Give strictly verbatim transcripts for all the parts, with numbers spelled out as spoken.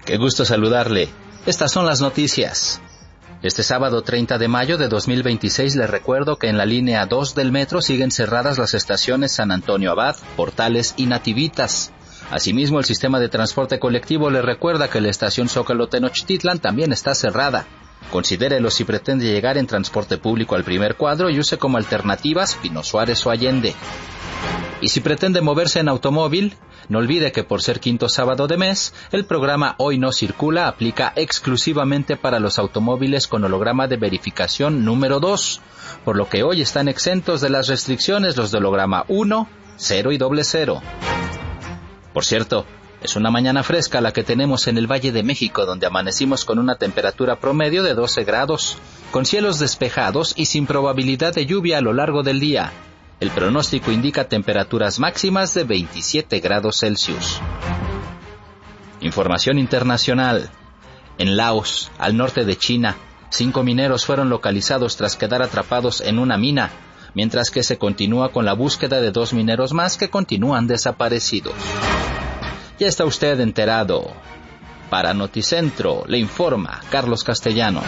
Qué gusto saludarle. Estas son las noticias. Este sábado treinta de mayo de dos mil veintiséis les recuerdo que en la línea dos del metro siguen cerradas las estaciones San Antonio Abad, Portales y Nativitas. Asimismo, el sistema de transporte colectivo le recuerda que la estación Zócalo Tenochtitlan también está cerrada. Considérelo si pretende llegar en transporte público al primer cuadro y use como alternativas Pino Suárez o Allende. Y si pretende moverse en automóvil, no olvide que por ser quinto sábado de mes, el programa Hoy No Circula aplica exclusivamente para los automóviles con holograma de verificación número dos, por lo que hoy están exentos de las restricciones los de holograma uno, cero y doble cero. Por cierto, es una mañana fresca la que tenemos en el Valle de México, donde amanecimos con una temperatura promedio de doce grados, con cielos despejados y sin probabilidad de lluvia a lo largo del día. El pronóstico indica temperaturas máximas de veintisiete grados Celsius. Información internacional. En Laos, al norte de China, cinco mineros fueron localizados tras quedar atrapados en una mina, mientras que se continúa con la búsqueda de dos mineros más que continúan desaparecidos. Ya está usted enterado. Para Noticentro, le informa Carlos Castellanos.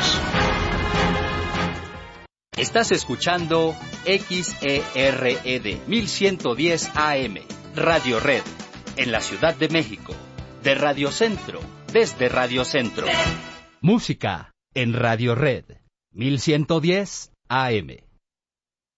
Estás escuchando X E R E D mil ciento diez A M, Radio Red, en la Ciudad de México, de Radio Centro, desde Radio Centro. Música en Radio Red, mil ciento diez A M.